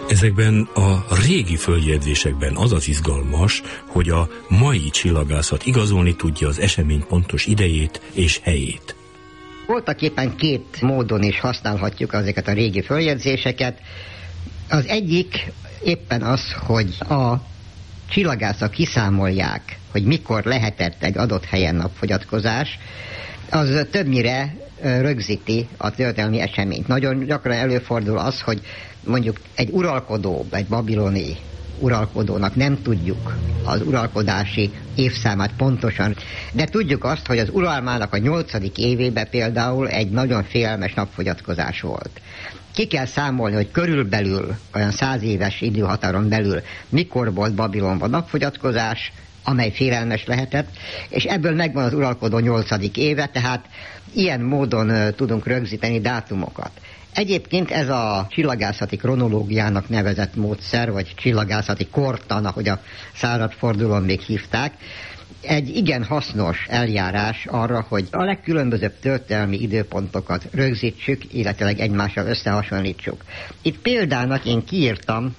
Ezekben a régi földjegyzésekben az az izgalmas, hogy a mai csillagászat igazolni tudja az esemény pontos idejét és helyét. Voltaképpen két módon is használhatjuk ezeket a régi följegyzéseket. Az egyik éppen az, hogy a csillagászok kiszámolják, hogy mikor lehetett egy adott helyen napfogyatkozás, az többnyire rögzíti a történelmi eseményt. Nagyon gyakran előfordul az, hogy mondjuk egy uralkodó, egy babiloni uralkodónak nem tudjuk az uralkodási évszámát pontosan, de tudjuk azt, hogy az uralmának a 8. évében például egy nagyon félelmes napfogyatkozás volt. Ki kell számolni, hogy körülbelül olyan 100 éves időhatáron belül mikor volt Babilonban napfogyatkozás, amely félelmes lehetett, és ebből megvan az uralkodó 8. éve, tehát ilyen módon tudunk rögzíteni dátumokat. Egyébként ez a csillagászati kronológiának nevezett módszer, vagy csillagászati kortan, ahogy a századfordulón még hívták, egy igen hasznos eljárás arra, hogy a legkülönbözőbb történelmi időpontokat rögzítsük, illetve egymással összehasonlítsuk. Itt példának én kiírtam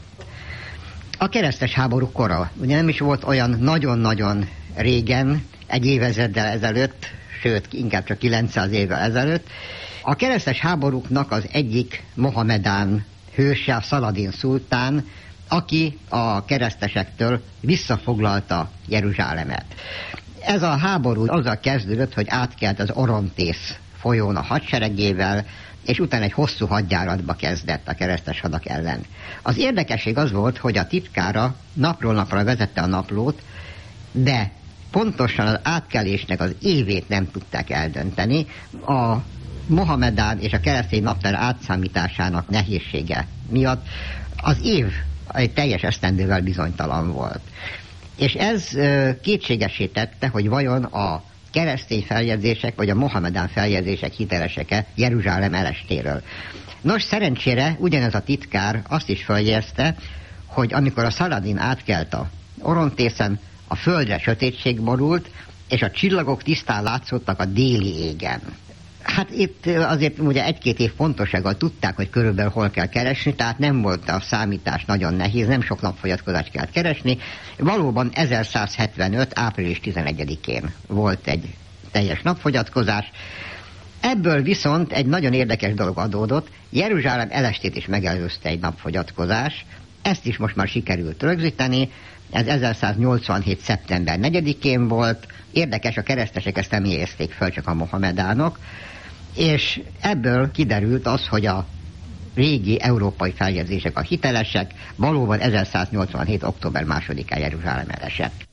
a keresztes háború kora. Ugye nem is volt olyan nagyon-nagyon régen, egy évezreddel ezelőtt, sőt, inkább csak 900 évvel ezelőtt. A keresztes háborúknak az egyik Mohamedán hőse, a Szaladin szultán, aki a keresztesektől visszafoglalta Jeruzsálemet. Ez a háború azzal kezdődött, hogy átkelt az Orontész folyón a hadseregével, és utána egy hosszú hadjáratba kezdett a keresztes hadak ellen. Az érdekesség az volt, hogy a titkára napról napra vezette a naplót, de pontosan az átkelésnek az évét nem tudták eldönteni. A Mohamedán és a keresztény naptár átszámításának nehézsége miatt az év egy teljes esztendővel bizonytalan volt. És ez kétségessé tette, hogy vajon a keresztény feljegyzések vagy a Mohamedán feljegyzések hitelesek-e Jeruzsálem elestéről. Nos, szerencsére ugyanez a titkár azt is feljegyezte, hogy amikor a Szaladin átkelt a Orontészen, a földre sötétség borult, és a csillagok tisztán látszottak a déli égen. Hát itt azért ugye 1-2 év pontossággal tudták, hogy körülbelül hol kell keresni, tehát nem volt a számítás nagyon nehéz, nem sok napfogyatkozást kell keresni. Valóban 1175. április 11-én volt egy teljes napfogyatkozás. Ebből viszont egy nagyon érdekes dolog adódott, Jeruzsálem elestét is megelőzte egy napfogyatkozás, ezt is most már sikerült rögzíteni, ez 1187. szeptember 4-én volt, érdekes, a keresztesek ezt nem jegyezték föl, csak a mohamedánok, és ebből kiderült az, hogy a régi európai feljegyzések a hitelesek, valóban 1187. október 2-án Jeruzsálem elesett.